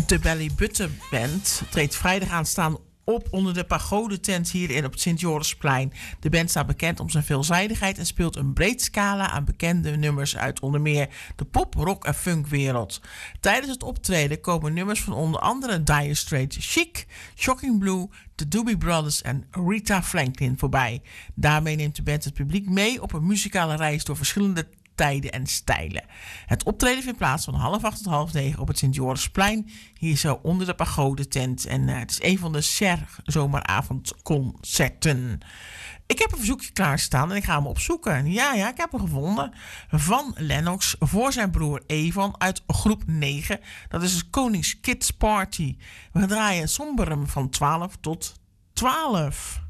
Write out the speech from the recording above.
De Belly Button Band treedt vrijdag aanstaan op onder de pagodetent hierin op het Sint-Jorisplein. De band staat bekend om zijn veelzijdigheid en speelt een breed scala aan bekende nummers uit onder meer de pop, rock en funkwereld. Tijdens het optreden komen nummers van onder andere Dire Straits, Chic, Shocking Blue, The Doobie Brothers en Rita Franklin voorbij. Daarmee neemt de band het publiek mee op een muzikale reis door verschillende tijden en stijlen. Het optreden vindt plaats van 7:30 tot 8:30 op het Sint-Jorisplein. Hier zo onder de pagodetent. En het is een van de Cher zomeravondconcerten. Ik heb een verzoekje klaarstaan en ik ga hem opzoeken. Ja, ik heb hem gevonden. Van Lennox voor zijn broer Evan uit groep 9. Dat is het Konings Kids Party. We draaien Somberum van 12 tot 12.